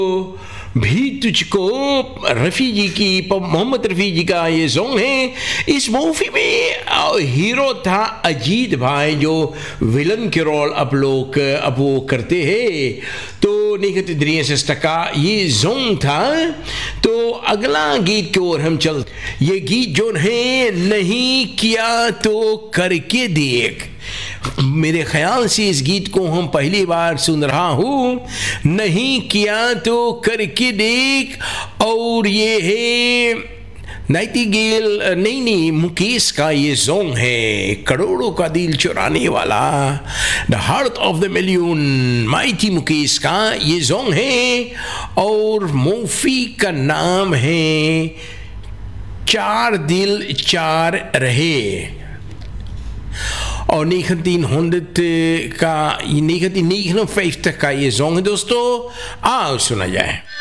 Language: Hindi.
भी तुझको, रफ़ी जी की, मोहम्मद रफ़ी जी का ये सॉन्ग है। इस मूवी में हीरो था अजीत भाई, जो विलन के रोल अब वो करते हैं। तो निकट द्रिय से का ये सॉन्ग था। तो अगला गीत की ओर हम चल, ये गीत जो है, नहीं किया तो करके देख। मेरे ख्याल से इस गीत को हम पहली बार सुन रहा हूँ, नहीं किया तो करके देख। और ये है नाइटिंगेल, नहीं, मुकेश का ये सॉन्ग है, करोड़ों का दिल चुराने वाला, the heart of the million, mighty Mukesh का ये सॉन्ग है। और मूवी का नाम है चार दिल चार रहे। और 1950 का ये सॉन्ग है दोस्तों, आओ सुना जाए।